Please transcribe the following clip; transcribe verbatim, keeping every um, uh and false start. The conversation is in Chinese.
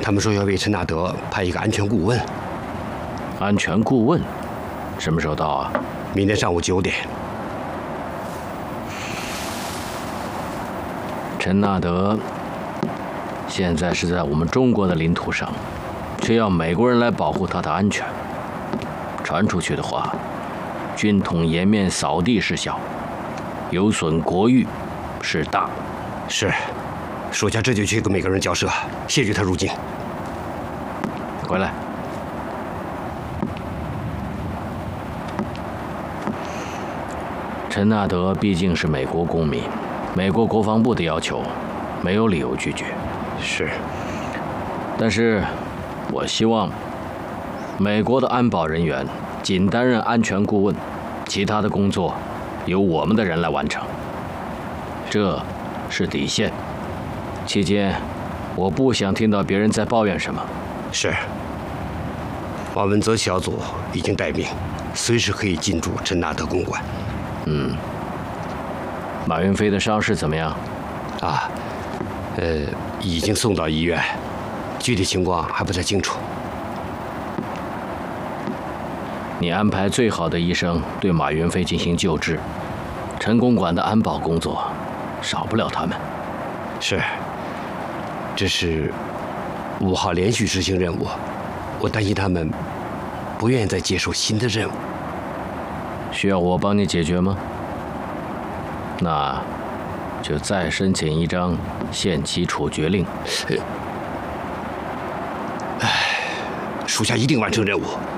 他们说要为陈纳德派一个安全顾问。 安全顾问，什么时候到啊？ 明天上午九点。 陈纳德现在是在我们中国的领土上，却要美国人来保护他的安全。传出去的话，军统颜面扫地是小，有损国誉是大。 是，属下这就去跟美国人交涉，谢绝他入境。 回来。陈纳德毕竟是美国公民，美国国防部的要求，没有理由拒绝。 是。 但是，我希望美国的安保人员仅担任安全顾问，其他的工作由我们的人来完成。这是底线。期间，我不想听到别人在抱怨什么。 是。马文泽小组已经待命，随时可以进驻陈纳德公馆。 嗯。马云飞的伤势怎么样？ 啊，呃，已经送到医院，具体情况还不太清楚。 你安排最好的医生对马云飞进行救治，陈公馆的安保工作少不了他们。 是。这是五号连续执行任务，我担心他们不愿意再接受新的任务。 需要我帮你解决吗？那就再申请一张限期处决令。 唉，属下一定完成任务。